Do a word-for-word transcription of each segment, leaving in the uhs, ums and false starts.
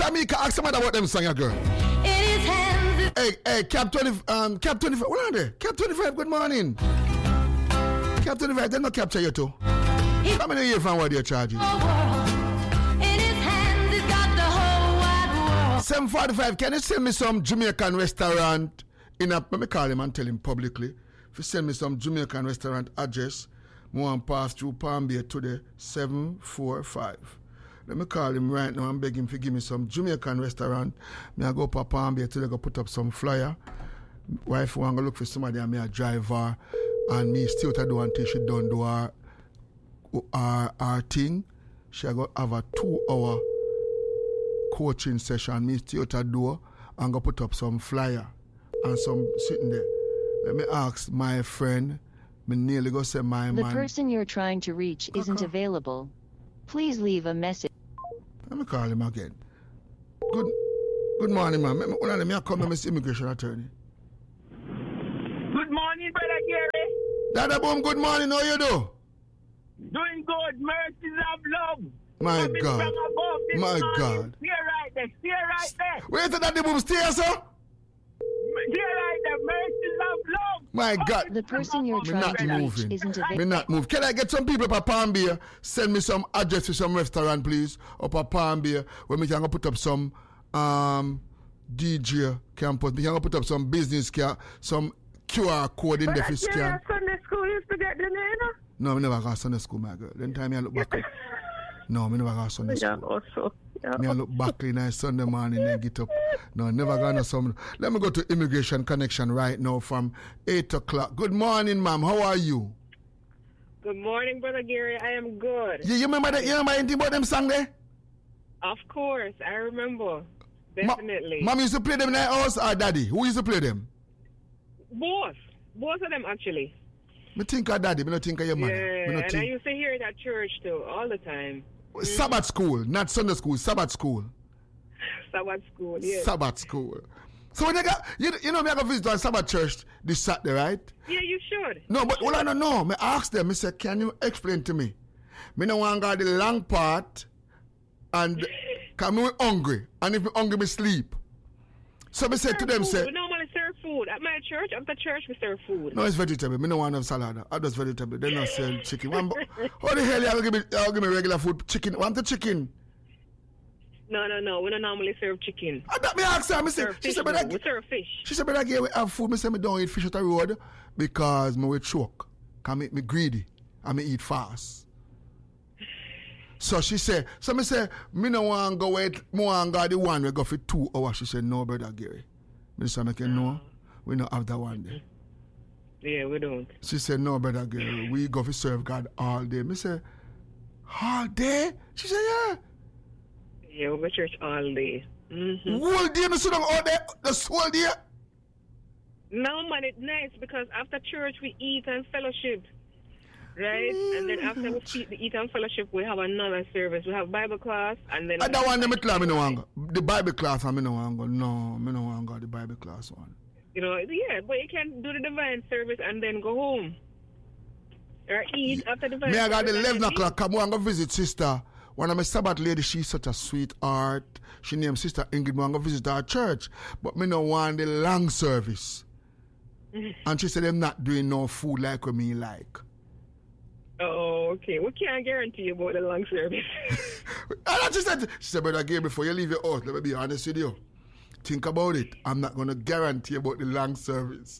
Tamika, ask somebody about them song, your girl. In his hands. Hey, hey, Cap twenty, um, Cap twenty-five, what are they? Cap twenty-five, good morning. Cap twenty-five, they not capture you too. How many years from what they're charging? seven forty-five, can you send me some Jamaican restaurant in a, let me call him and tell him publicly. If you send me some Jamaican restaurant address, I want to pass through Palm Bay today, seven forty-five. Let me call him right now and beg him to give me some Jamaican restaurant. Me I go up Palm Bay today, go put up some flyer. Wife want to look for somebody and me a driver and me still to do until she done do her, her, her thing. She go have a two hour coaching session. Me still to do and go put up some flyer and some sitting there. Let me ask my friend. Me nearly go say my the man. The person you're trying to reach okay. isn't available. Please leave a message. Let me call him again. Good good morning, man. Let me come to Miss Immigration Attorney. Good morning, Brother Gary. Dada Boom, good morning. How you do? Doing good. Mercies of love. My Coming God. from above this My morning. God. Stay right there. Stay right there. Wait till Daddy Boom stay, sir. Stay right there. Mercies of love. My God. The person you're Me trying not to moving. reach isn't available. Me not move. Can I get some people up at Palm Bay? Send me some address to some restaurant, please. Up at Palm Bay, where we can go put up some um, D J campus. We can go put up some business care, some Q R code in But the I scan. tell you, Sunday school used to get the name. No, I never got Sunday school, my girl. Then time I look back. No, I never got Sunday school. Yeah, also. Yeah. Me I look back in a Sunday morning and get up. No, never gonna some. Let me go to Immigration Connection right now from eight o'clock. Good morning, ma'am. How are you? Good morning, Brother Gary. I am good. You, you remember that? You remember anything about them song there? Of course, I remember. Definitely. Ma- Mom used to play them in the house or daddy? Who used to play them? Both. Both of them, actually. Me think of daddy, me not think of your mother. Yeah, Me not and think. I used to hear it at church, too, all the time. Sabbath school, not Sunday school, Sabbath school. Sabbath school, yeah. Sabbath school. So when you got, you, you know, me I go visit on Sabbath church this Saturday, right? Yeah, you should. No, but all I don't know, me ask them, me say, can you explain to me? Me no want to go the long part, and cause me hungry, and if me hungry, me sleep. So me say to them, food. say, We normally serve food. At my church, after church, we serve food. no, it's vegetable. Me no want no salad. I just vegetable. They not sell chicken. One, how the hell you give me? You give me regular food, chicken. Want the chicken? No, no, no. We don't normally serve chicken. I got me ask her. Me say, serve she fish, said, but no. I, We serve fish. she said, but I get we have food. Me say, me don't eat fish at the road because me will choke. Can make me greedy and me eat fast. So she said, so me say, me no want to go wait. Me want to go the one we go for two hours. She said, no, brother Gary. Me say, make you know, we don't have that one day. Yeah, we don't. She said, no, brother Gary, we go for serve God all day. Me say, all day? She said, yeah. Yeah, we go to church all day. Mm-hmm. Whole day, me sit down all day, the whole day. No, man, it's nice because after church we eat and fellowship, right? Mm. And then after we eat, eat and fellowship, we have another service. We have Bible class, and then. I don't want them to tell me no want go. The Bible class, I me no want go. No, me no want go the Bible class one. You know, yeah, but you can do the divine service and then go home or eat after divine. Me I got service. the eleven o'clock. Come on, go visit sister. One of my Sabbath lady, she's such a sweetheart. She named Sister Ingrid. I'm going to visit her church. But me no want the long service. And she said them not doing no food like what me like. Oh, okay. We can't guarantee you about the long service. And she said, she said, brother Gary, before you leave your house, let me be honest with you. Think about it. I'm not going to guarantee about the long service.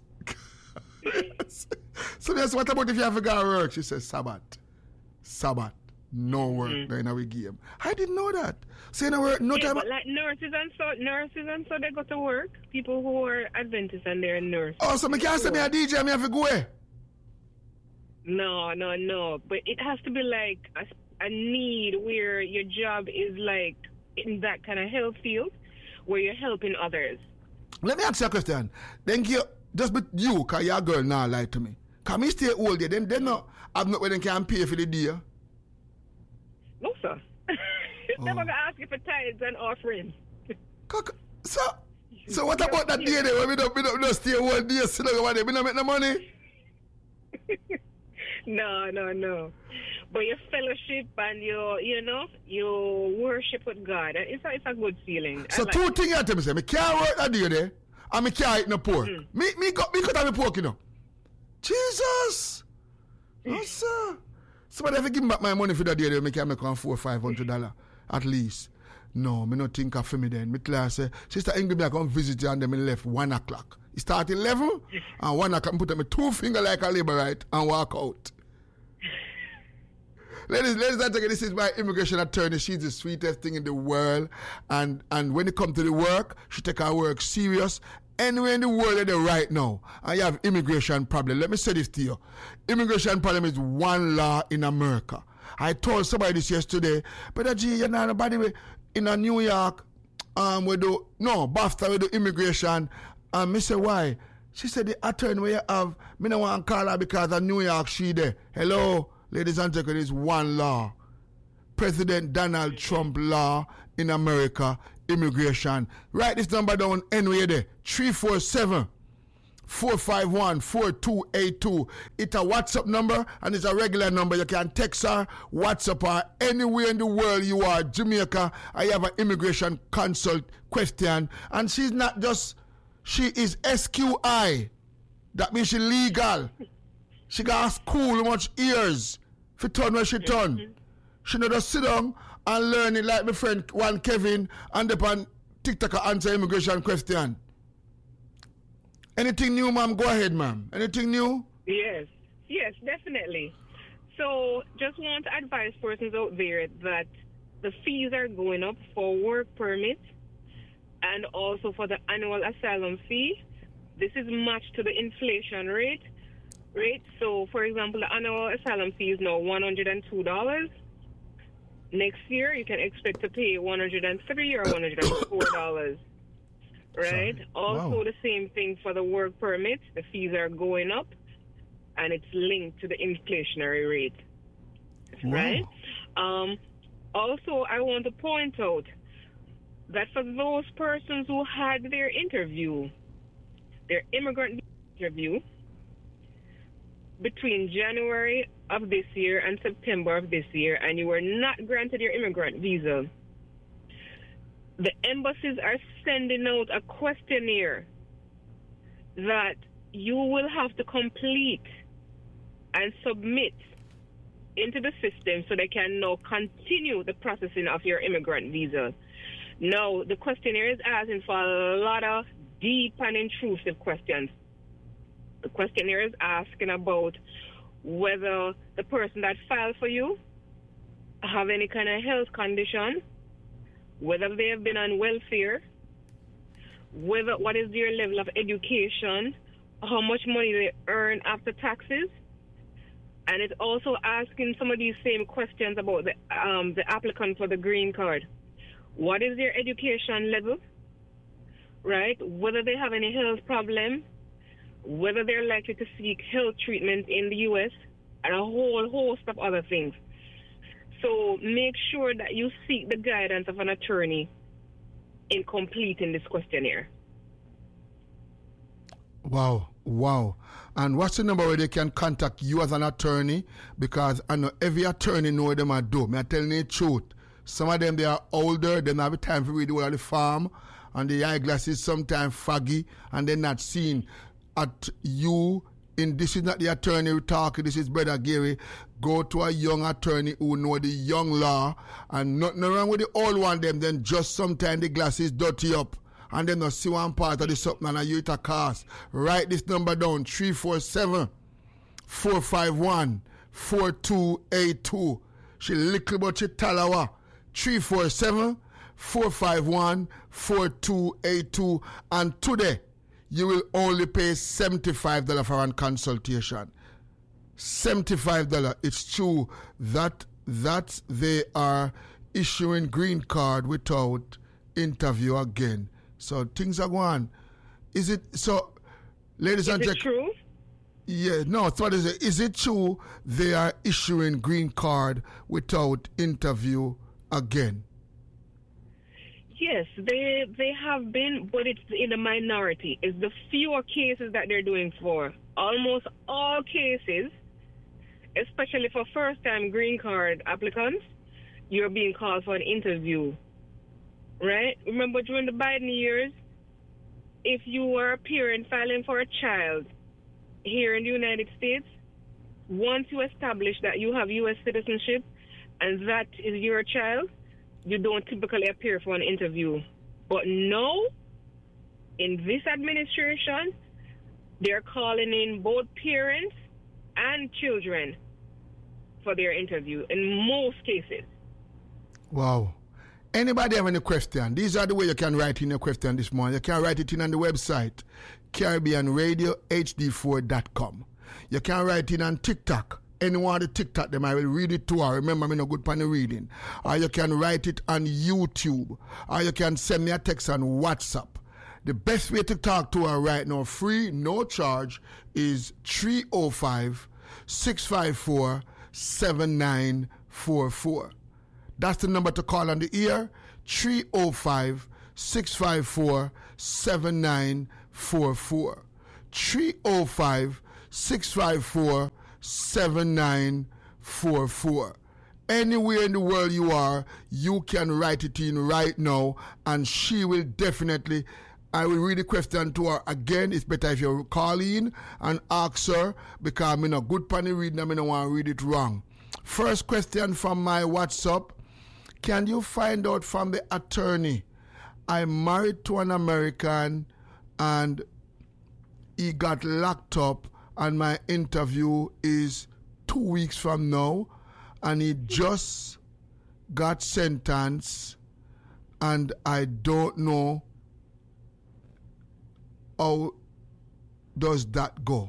So that's what about if you have to go to work? She said, Sabbath. Sabbath. No work mm. in our game. I didn't know that. Say no work, no yeah, time. But like nurses and so, nurses and so they go to work. People who are Adventists and they're nurses. Oh, so me can't say me a D J, me have to go away. No, no, no. But it has to be like a, a need where your job is like in that kind of health field where you're helping others. Let me ask you a question. Then you just be you, cause your girl now lie to me. Can me stay all day? Then they no have not where they can pay for the day. No, sir. Oh. They're going to ask you for tithes and offerings. So, so what about that day there when we don't, we don't, we don't stay one day, sit down over there, we don't make no money? No, no, no. but your fellowship and your, you know, your worship with God. It's a, it's a good feeling. So I like two it. things you tell me, say, me can't work that day there, and me can't eat no pork. Mm. Me, me, got, me cut out my pork, you know. Jesus! No, sir. Somebody have to give me back my money for that day there, me can make on four or five hundred dollars at least. No, me not think of me then. Me tell her, say, Sister Ingrid, I come visit you, and then me left one o'clock. It start eleven, and one o'clock, me put up my two finger like a laborite and walk out. Ladies, ladies and gentlemen, this is my immigration attorney. She's the sweetest thing in the world. And and when it comes to the work, she take her work serious. Anywhere in the world that they right now, and you have immigration problem. Let me say this to you. Immigration problem is one law in America. I told somebody this yesterday, but G, you know, nobody in a New York, um, we do, no, BAFTA, we do immigration. And me say, why? She said, the attorney we have, me no want to call her because of New York, she there. Hello? Ladies and gentlemen, it's one law. President Donald Trump law in America, immigration. Write this number down anyway there. three four seven, four five one, four two eight two. It's a WhatsApp number and it's a regular number. You can text her, WhatsApp her, anywhere in the world you are. Jamaica, I have an immigration consult question. And she's not just, she is S Q I. That means she legal. She got a school much years for turn where she turn. She not just sit down and learn it like my friend one Kevin and upon TikTok answer immigration question. Anything new, ma'am? Go ahead, ma'am. Anything new? Yes, yes, definitely. So just want to advise persons out there that the fees are going up for work permit and also for the annual asylum fee. This is matched to the inflation rate. Right? So, for example, the annual asylum fee is now one hundred two dollars. Next year, you can expect to pay one hundred three dollars or one hundred four dollars. Right? Sorry. Also, Wow. the same thing for the work permit. The fees are going up, and it's linked to the inflationary rate. Wow. Right? Um, also, I want to point out that for those persons who had their interview, their immigrant interview, between January of this year and September of this year, and you were not granted your immigrant visa, the embassies are sending out a questionnaire that you will have to complete and submit into the system so they can now continue the processing of your immigrant visa. Now, the questionnaire is asking for a lot of deep and intrusive questions. The questionnaire is asking about whether the person that filed for you have any kind of health condition, whether they have been on welfare, whether what is their level of education, how much money they earn after taxes, and it's also asking some of these same questions about the um, the applicant for the green card. What is their education level, right? Whether they have any health problem, whether they're likely to seek health treatment in the U S, and a whole host of other things. So make sure that you seek the guidance of an attorney in completing this questionnaire. Wow, wow. And what's the number where they can contact you as an attorney? Because I know every attorney know what them I do. Me I telling you the truth. Some of them, they are older, they don't have time to read all of the farm, and the eyeglasses sometimes foggy, and they're not seen. At you, in this is not the attorney who talking, this is Brother Gary. Go to a young attorney who know the young law, and nothing wrong with the old one, them, then just sometimes the glasses dirty up, and then not see one part of the something and you it a cost. Write this number down, three four seven, four five one, four two eight two. She little but she talawa. three four seven, four five one, four two eight two. And today, you will only pay seventy-five dollars for one consultation. seventy-five dollars. It's true that that they are issuing green card without interview again. So things are going. Is it so, ladies Is and it gentlemen? true? Yeah, no, what is it? Is it true they are issuing green card without interview again? Yes, they they have been, but it's in the minority. It's the fewer cases that they're doing for. Almost all cases, especially for first-time green card applicants, you're being called for an interview, right? Remember during the Biden years, if you were a parent filing for a child here in the United States, once you establish that you have U S citizenship and that is your child, you don't typically appear for an interview. But now, in this administration, they're calling in both parents and children for their interview in most cases. Wow. Anybody have any question? These are the way you can write in a question this morning. You can write it in on the website, Caribbean Radio H D four dot com. You can write it on TikTok. Anyone on the TikTok, them I will read it to her. Remember, I'm no good for the reading. Or you can write it on YouTube. Or you can send me a text on WhatsApp. The best way to talk to her right now, free, no charge, is three oh five, six five four, seven nine four four. That's the number to call on the ear, three oh five, six five four, seven nine four four. three oh five, six five four, seven nine four four. Anywhere in the world you are, you can write it in right now, and she will definitely, I will read the question to her again. It's better if you call in and ask her, because I'm in a good panny reading, I don't want to read it wrong. First question from my WhatsApp. Can you find out from the attorney? I'm married to an American and he got locked up, and my interview is two weeks from now, and he just got sentenced, and I don't know how does that go.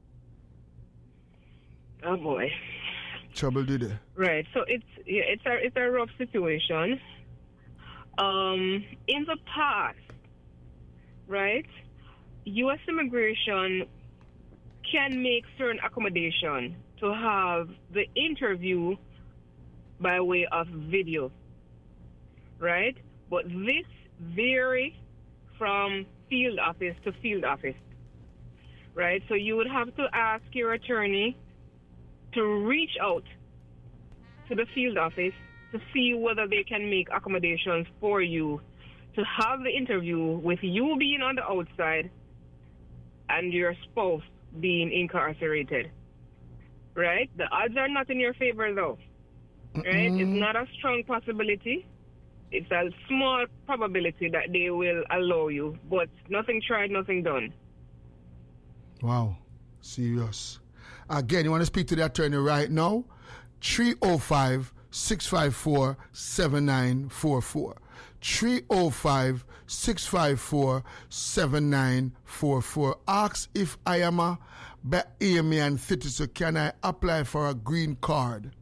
Oh boy. Trouble did it. Right. So it's yeah, it's a it's a rough situation. Um, in the past, right, U S immigration can make certain accommodation to have the interview by way of video, right? But this varies from field office to field office, right? So you would have to ask your attorney to reach out to the field office to see whether they can make accommodations for you to have the interview with you being on the outside and your spouse being incarcerated, right? The odds are not in your favor, though, right? Mm-hmm. It's not a strong possibility. It's a small probability that they will allow you, but nothing tried, nothing done. Wow, serious. Again, you want to speak to the attorney right now? three oh five, six five four, seven nine four four. three oh five, six five four, seven nine four four. Ask if I am a Bahamian citizen. Can I apply for a green card?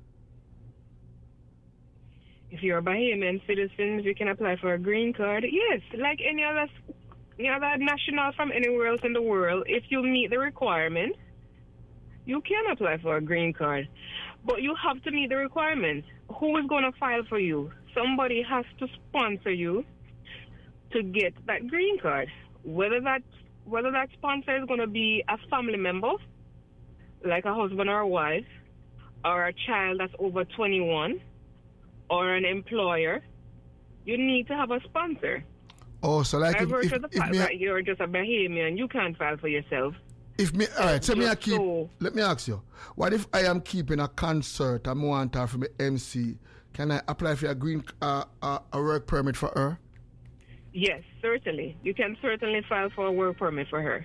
If you're a Bahamian citizen, you can apply for a green card. Yes, like any other, any other national from anywhere else in the world, if you meet the requirements, you can apply for a green card. But you have to meet the requirements. Who is going to file for you? Somebody has to sponsor you to get that green card. Whether that whether that sponsor is going to be a family member, like a husband or a wife, or a child that's over twenty-one, or an employer, you need to have a sponsor. Oh, so like By if, virtue if, of the if fact me, that you're just a Bahamian, you can't file for yourself. If me, all right, so me I Just keep, so- let me ask you, what if I am keeping a concert and I want her from the M C? Can I apply for a green, uh, uh, a work permit for her? Yes, certainly. You can certainly file for a work permit for her.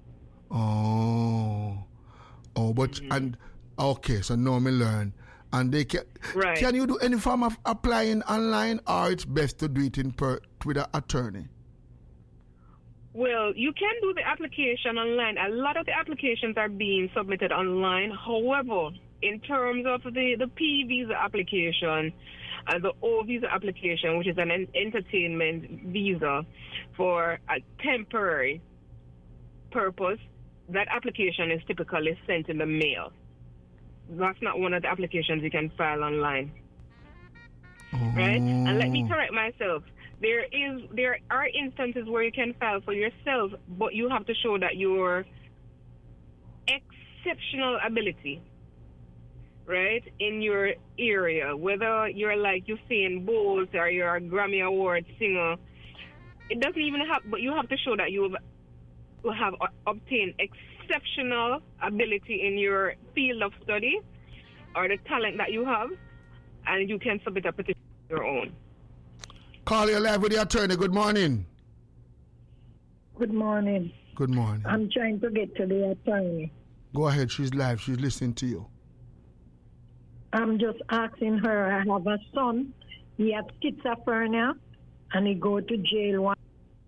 Oh, oh, but, Mm-hmm. and, okay, so now me learn. And they can, Right. can you do any form of applying online, or it's best to do it in per, with an attorney? Well, you can do the application online. A lot of the applications are being submitted online. However, in terms of the, the P visa application and the O visa application, which is an en- entertainment visa for a temporary purpose, that application is typically sent in the mail. That's not one of the applications you can file online. Right? And let me correct myself. There is there are instances where you can file for yourself, but you have to show that your exceptional ability right, in your area, whether you're like Usain Bolt or you're a Grammy Award singer, it doesn't even have, but you have to show that you have, you have obtained exceptional ability in your field of study or the talent that you have, and you can submit a petition of your own. Call you live with the attorney. Good morning. Good morning. Good morning. I'm trying to get to the attorney. Go ahead. She's live. She's listening to you. I'm just asking her. I have a son. He has schizophrenia, and he go to jail one.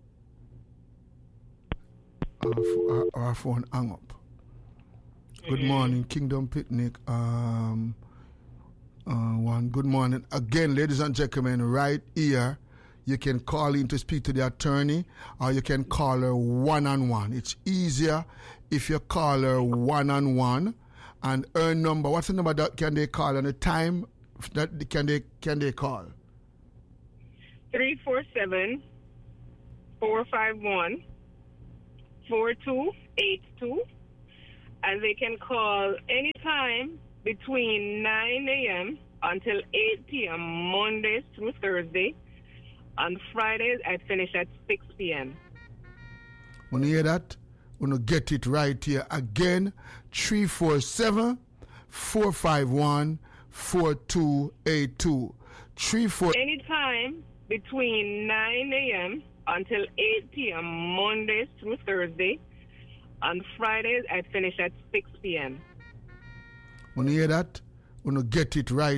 Our, our, our phone hung up. Good Mm-hmm. morning, Kingdom Picnic. Um, uh, one. Good morning again, ladies and gentlemen. Right here, you can call in to speak to the attorney, or you can call her one on one. It's easier if you call her one on one. And her number. What's the number that can they call and the time that can they can they call? three four seven, four five one, four two eight two, and they can call anytime between nine a.m. until eight p.m. Mondays through Thursday. On Fridays, I finish at six p.m. When you hear that, we're going to get it right here again. three four seven, four five one, four two eight two. three four Anytime between nine a.m. until eight p.m. Mondays through Thursday. On Fridays, I finish at six p.m. When you hear that, we're going to get it right